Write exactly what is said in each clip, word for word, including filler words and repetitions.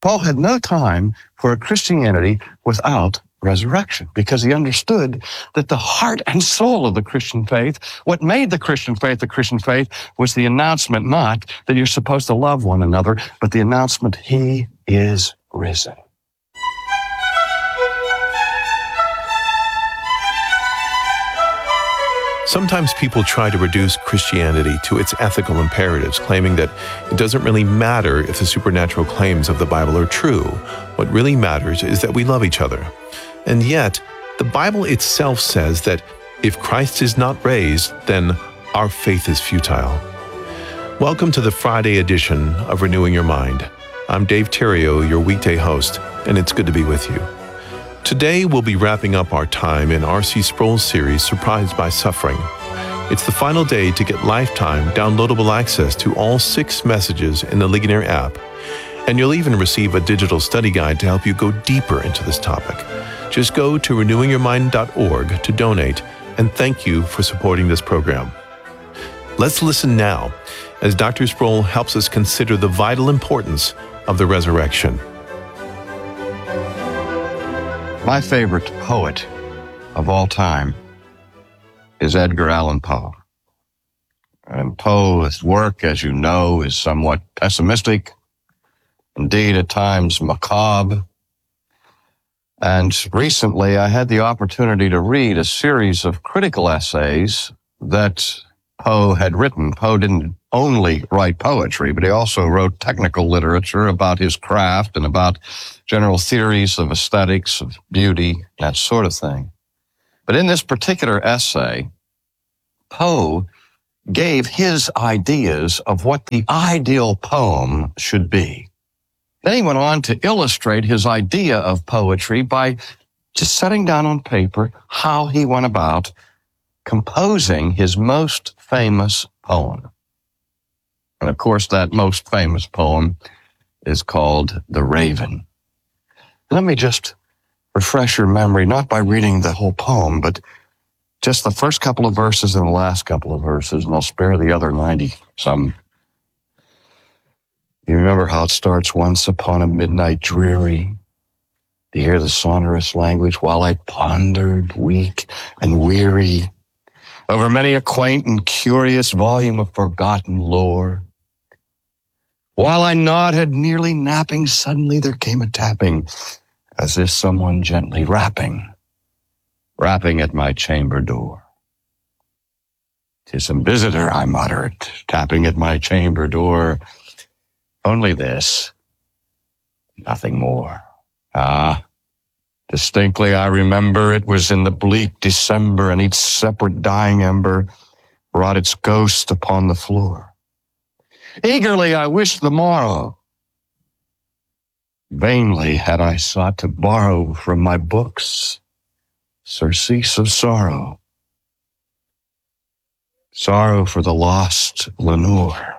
Paul had no time for a Christianity without resurrection, because he understood that the heart and soul of the Christian faith, what made the Christian faith the Christian faith, was the announcement not that you're supposed to love one another, but the announcement he is risen. Sometimes people try to reduce Christianity to its ethical imperatives, claiming that it doesn't really matter if the supernatural claims of the Bible are true. What really matters is that we love each other. And yet, the Bible itself says that if Christ is not raised, then our faith is futile. Welcome to the Friday edition of Renewing Your Mind. I'm Dave Terrio, your weekday host, and it's good to be with you. Today, we'll be wrapping up our time in R C Sproul's series, Surprised by Suffering. It's the final day to get lifetime downloadable access to all six messages in the Ligonier app, and you'll even receive a digital study guide to help you go deeper into this topic. Just go to renewing your mind dot org to donate, and thank you for supporting this program. Let's listen now as Doctor Sproul helps us consider the vital importance of the resurrection. My favorite poet of all time is Edgar Allan Poe. And Poe's work, as you know, is somewhat pessimistic, indeed at times macabre. And recently I had the opportunity to read a series of critical essays that Poe had written. Poe didn't only write poetry, but he also wrote technical literature about his craft and about general theories of aesthetics, of beauty, that sort of thing. But in this particular essay, Poe gave his ideas of what the ideal poem should be. Then he went on to illustrate his idea of poetry by just setting down on paper how he went about composing his most famous poem. And of course, that most famous poem is called The Raven. Let me just refresh your memory, not by reading the whole poem, but just the first couple of verses and the last couple of verses, and I'll spare the other ninety some. You remember how it starts? Once upon a midnight dreary, to hear the sonorous language while I pondered, weak and weary, over many a quaint and curious volume of forgotten lore. While I nodded, nearly napping, suddenly there came a tapping, as if someone gently rapping, rapping at my chamber door. "'Tis some visitor," I muttered, tapping at my chamber door. Only this, nothing more. Ah, distinctly I remember it was in the bleak December, and each separate dying ember brought its ghost upon the floor. Eagerly I wished the morrow. Vainly had I sought to borrow from my books surcease of sorrow. Sorrow for the lost Lenore,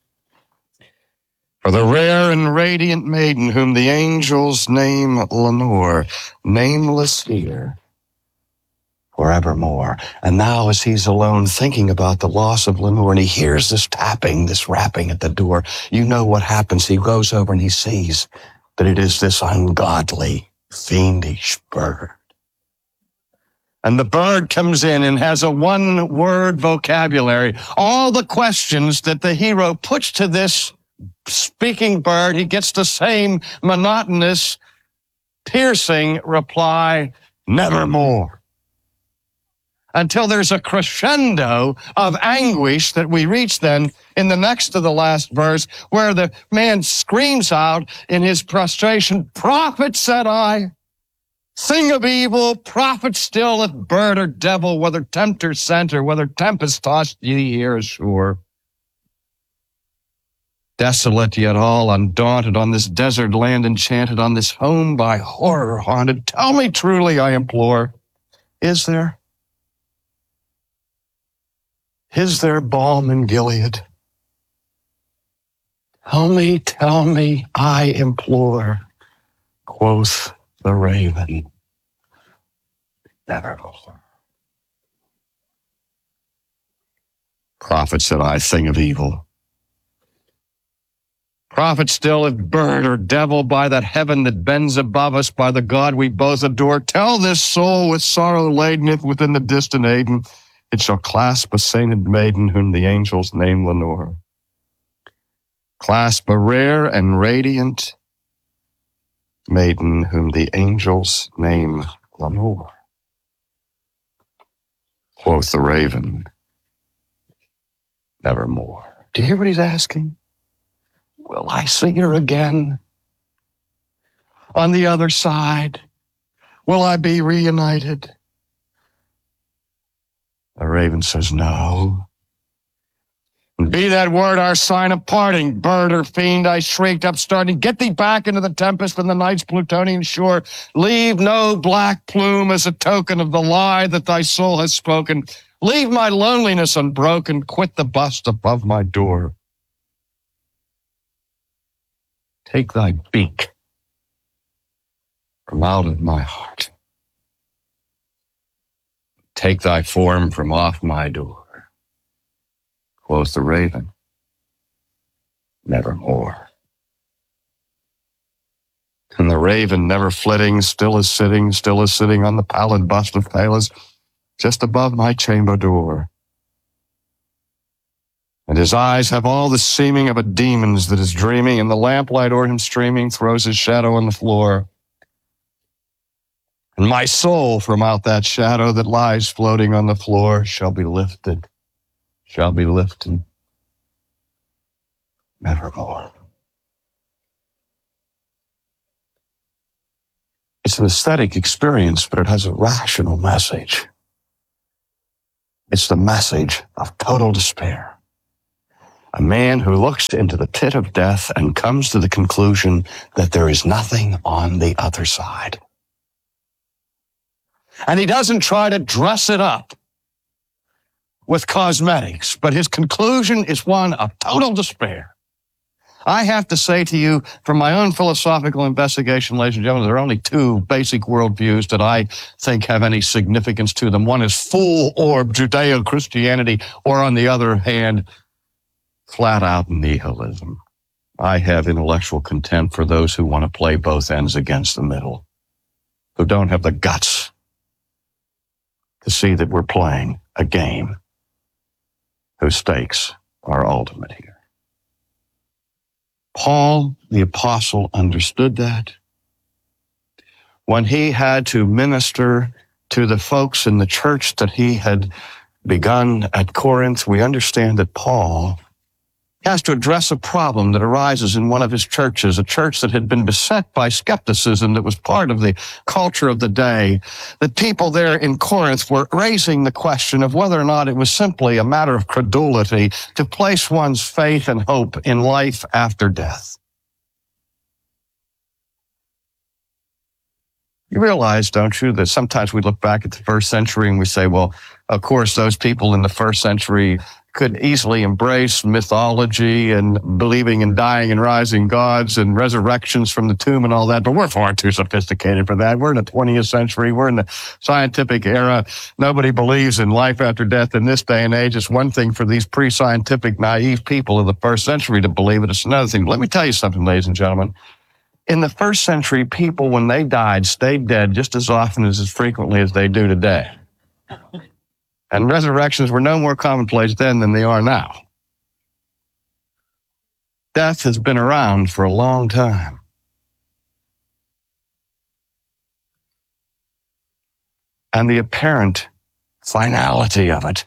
for the rare and radiant maiden whom the angels name Lenore, nameless here forevermore. And now as he's alone thinking about the loss of Lenore, and he hears this tapping, this rapping at the door, you know what happens. He goes over and he sees that it is this ungodly, fiendish bird. And the bird comes in and has a one-word vocabulary. All the questions that the hero puts to this speaking bird, he gets the same monotonous, piercing reply, nevermore. Until there's a crescendo of anguish that we reach then in the next to the last verse, where the man screams out in his prostration, "Prophet," said I, "thing of evil, prophet still, if bird or devil, whether tempter sent or whether tempest tossed ye here ashore. Desolate yet all undaunted, on this desert land enchanted, on this home by horror haunted, tell me truly, I implore, is there, is there balm in Gilead? Tell me, tell me, I implore," quoth the raven, "nevermore." "Prophet," said I, "thing of evil. Prophet still, if bird or devil, by that heaven that bends above us, by the God we both adore, tell this soul with sorrow laden, if within the distant Aidenn it shall clasp a sainted maiden whom the angels name Lenore. Clasp a rare and radiant maiden whom the angels name Lenore. Quoth the raven, nevermore. Do you hear what he's asking? Will I see her again? On the other side, will I be reunited? The raven says, no. And be that word our sign of parting, bird or fiend, I shrieked upstarting, get thee back into the tempest from the night's Plutonian shore. Leave no black plume as a token of the lie that thy soul has spoken. Leave my loneliness unbroken, quit the bust above my door. Take thy beak from out of my heart. Take thy form from off my door. Quoth the raven, nevermore. And the raven, never flitting, still is sitting, still is sitting on the pallid bust of Pallas, just above my chamber door. And his eyes have all the seeming of a demon's that is dreaming, and the lamplight o'er him streaming throws his shadow on the floor. And my soul from out that shadow that lies floating on the floor shall be lifted, shall be lifted, nevermore. It's an aesthetic experience, but it has a rational message. It's the message of total despair. A man who looks into the pit of death and comes to the conclusion that there is nothing on the other side. And he doesn't try to dress it up with cosmetics, but his conclusion is one of total despair. I have to say to you, from my own philosophical investigation, ladies and gentlemen, there are only two basic worldviews that I think have any significance to them. One is full-orb Judeo-Christianity, or on the other hand, flat-out nihilism. I have intellectual contempt for those who want to play both ends against the middle, who don't have the guts to see that we're playing a game whose stakes are ultimate here. Paul, the apostle, understood that. When he had to minister to the folks in the church that he had begun at Corinth, we understand that Paul has to address a problem that arises in one of his churches, a church that had been beset by skepticism that was part of the culture of the day. The people there in Corinth were raising the question of whether or not it was simply a matter of credulity to place one's faith and hope in life after death. You realize, don't you, that sometimes we look back at the first century and we say, well, of course, those people in the first century could easily embrace mythology and believing in dying and rising gods and resurrections from the tomb and all that, but we're far too sophisticated for that. We're in the twentieth century. We're in the scientific era. Nobody believes in life after death in this day and age. It's one thing for these pre-scientific, naive people of the first century to believe it. It's another thing. Let me tell you something, ladies and gentlemen. In the first century, people, when they died, stayed dead just as often as as frequently as they do today. And resurrections were no more commonplace then than they are now. Death has been around for a long time. And the apparent finality of it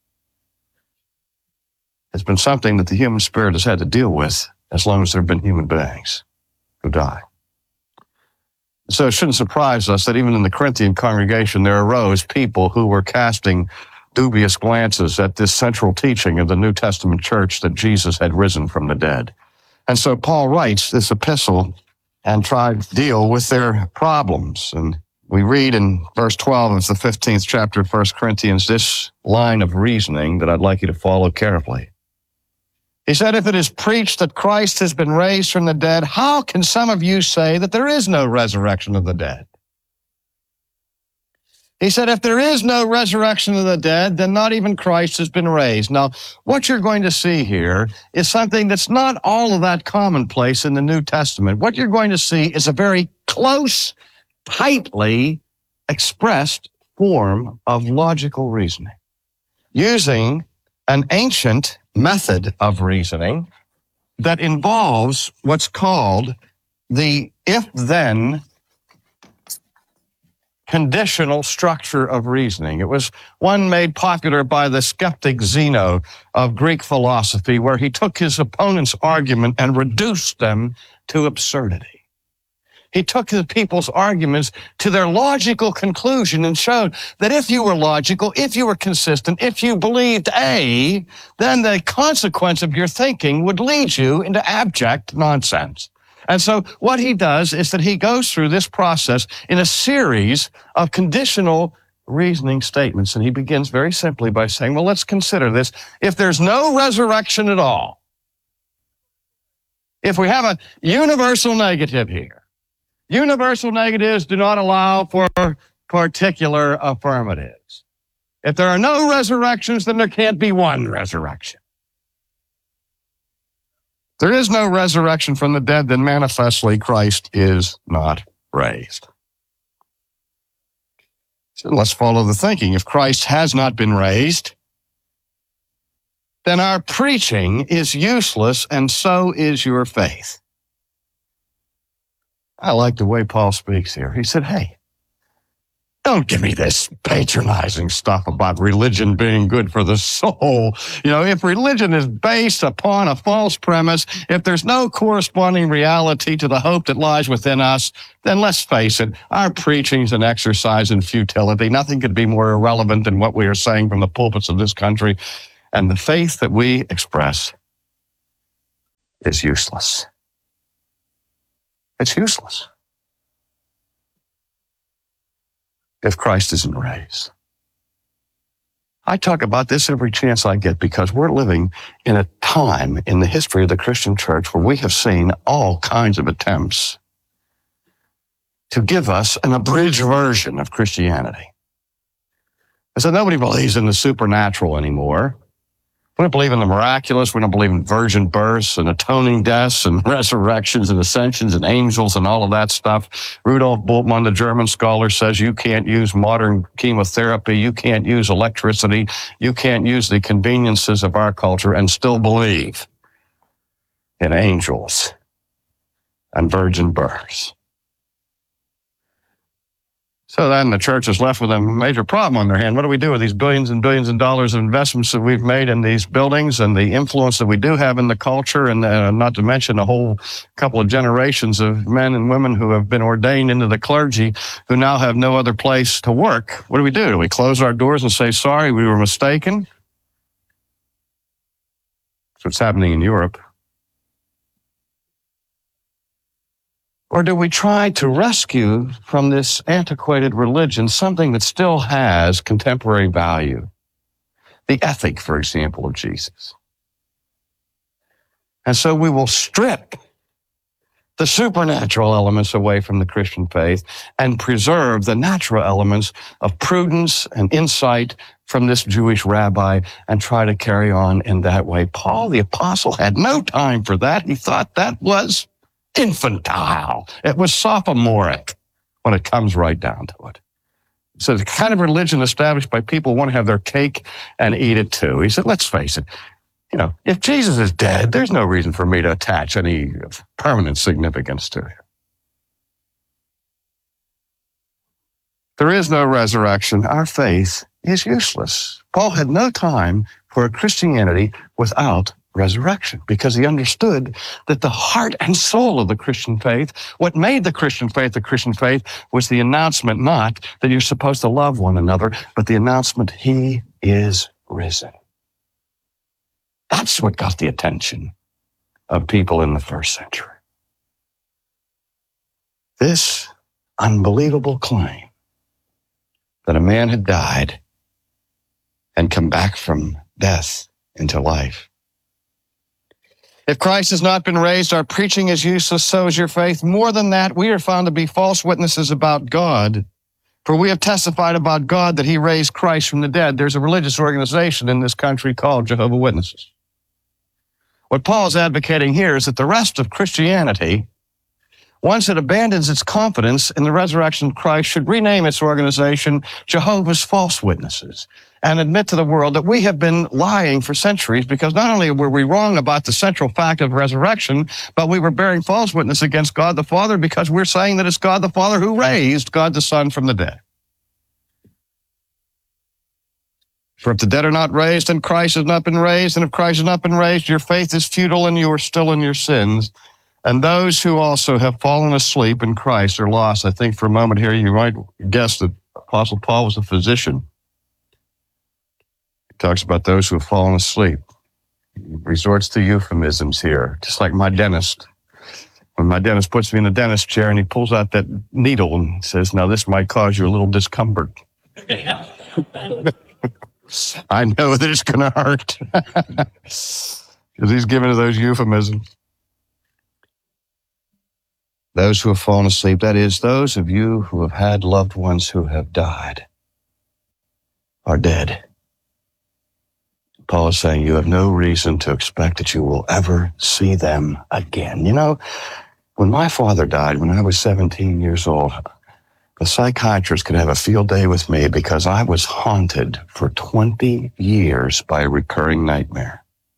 has been something that the human spirit has had to deal with as long as there have been human beings who die. So it shouldn't surprise us that even in the Corinthian congregation, there arose people who were casting dubious glances at this central teaching of the New Testament church that Jesus had risen from the dead. And so Paul writes this epistle and tried to deal with their problems. And we read in verse twelve of the fifteenth chapter of First Corinthians this line of reasoning that I'd like you to follow carefully. He said, if it is preached that Christ has been raised from the dead, how can some of you say that there is no resurrection of the dead? He said, if there is no resurrection of the dead, then not even Christ has been raised. Now, what you're going to see here is something that's not all of that commonplace in the New Testament. What you're going to see is a very close, tightly expressed form of logical reasoning, using an ancient method of reasoning that involves what's called the if-then conditional structure of reasoning. It was one made popular by the skeptic Zeno of Greek philosophy, where he took his opponent's argument and reduced them to absurdity. He took the people's arguments to their logical conclusion and showed that if you were logical, if you were consistent, if you believed A, then the consequence of your thinking would lead you into abject nonsense. And so what he does is that he goes through this process in a series of conditional reasoning statements. And he begins very simply by saying, well, let's consider this. If there's no resurrection at all, if we have a universal negative here, universal negatives do not allow for particular affirmatives. If there are no resurrections, then there can't be one resurrection. There is no resurrection from the dead, then manifestly Christ is not raised. So let's follow the thinking. If Christ has not been raised, then our preaching is useless, and so is your faith. I like the way Paul speaks here. He said, hey, don't give me this patronizing stuff about religion being good for the soul. You know, if religion is based upon a false premise, if there's no corresponding reality to the hope that lies within us, then let's face it, our preaching's an exercise in futility. Nothing could be more irrelevant than what we are saying from the pulpits of this country. And the faith that we express is useless. It's useless if Christ isn't raised. I talk about this every chance I get because we're living in a time in the history of the Christian church where we have seen all kinds of attempts to give us an abridged version of Christianity. So nobody believes in the supernatural anymore. We don't believe in the miraculous. We don't believe in virgin births and atoning deaths and resurrections and ascensions and angels and all of that stuff. Rudolf Bultmann, the German scholar, says you can't use modern chemotherapy. You can't use electricity. You can't use the conveniences of our culture and still believe in angels and virgin births. So then the church is left with a major problem on their hand. What do we do with these billions and billions of dollars of investments that we've made in these buildings and the influence that we do have in the culture, and uh, not to mention a whole couple of generations of men and women who have been ordained into the clergy who now have no other place to work? What do we do? Do we close our doors and say, sorry, we were mistaken? That's what's happening in Europe. Or do we try to rescue from this antiquated religion something that still has contemporary value? The ethic, for example, of Jesus. And so we will strip the supernatural elements away from the Christian faith and preserve the natural elements of prudence and insight from this Jewish rabbi and try to carry on in that way. Paul, the apostle, had no time for that. He thought that was infantile. It was sophomoric when it comes right down to it. So the kind of religion established by people who want to have their cake and eat it too. He said, let's face it, you know, if Jesus is dead, there's no reason for me to attach any permanent significance to it. There is no resurrection. Our faith is useless. Paul had no time for a Christianity without resurrection, because he understood that the heart and soul of the Christian faith, what made the Christian faith the Christian faith, was the announcement not that you're supposed to love one another, but the announcement he is risen. That's what got the attention of people in the first century. This unbelievable claim that a man had died and come back from death into life. If Christ has not been raised, our preaching is useless, so is your faith. More than that, we are found to be false witnesses about God For we have testified about God that he raised Christ from the dead. There's a religious organization in this country called Jehovah's Witnesses. What Paul's advocating here is that the rest of Christianity, once it abandons its confidence in the resurrection of Christ, should rename its organization Jehovah's False Witnesses and admit to the world that we have been lying for centuries, because not only were we wrong about the central fact of resurrection, but we were bearing false witness against God the Father because we're saying that it's God the Father who raised God the Son from the dead. For if the dead are not raised, then Christ has not been raised, and if Christ has not been raised, your faith is futile and you are still in your sins. And those who also have fallen asleep in Christ are lost. I think for a moment here you might guess that Apostle Paul was a physician. He talks about those who have fallen asleep. He resorts to euphemisms here, just like my dentist. When my dentist puts me in the dentist chair and he pulls out that needle and says, now this might cause you a little discomfort. I know that it's going to hurt. Because he's giving us those euphemisms. Those who have fallen asleep, that is, those of you who have had loved ones who have died, are dead. Paul is saying you have no reason to expect that you will ever see them again. You know, when my father died, when I was seventeen years old, the psychiatrist could have a field day with me because I was haunted for twenty years by a recurring nightmare.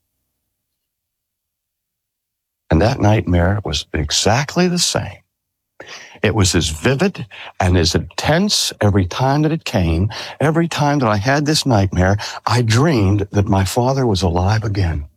And that nightmare was exactly the same. It was as vivid and as intense every time that it came. Every time that I had this nightmare, I dreamed that my father was alive again.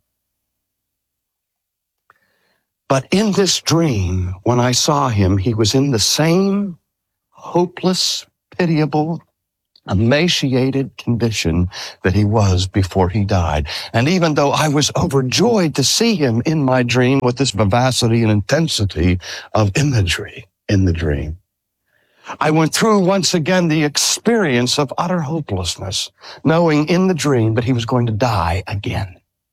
But in this dream, when I saw him, he was in the same hopeless, pitiable, emaciated condition that he was before he died. And even though I was overjoyed to see him in my dream with this vivacity and intensity of imagery in the dream, I went through once again the experience of utter hopelessness, knowing in the dream that he was going to die again.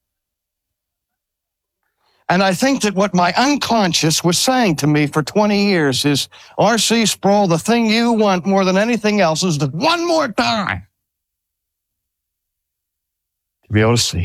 And I think that what my unconscious was saying to me for twenty years is, R C Sproul, the thing you want more than anything else is that one more time to be able to see